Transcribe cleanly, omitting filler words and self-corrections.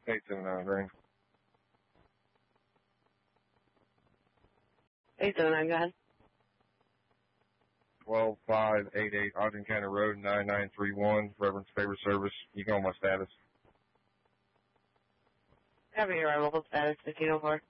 879 Green. 879, go ahead. 12588 Ogden County Road, 9931, Reverend's Favorite Service. You can on my status. Copy your arrival status, 1504.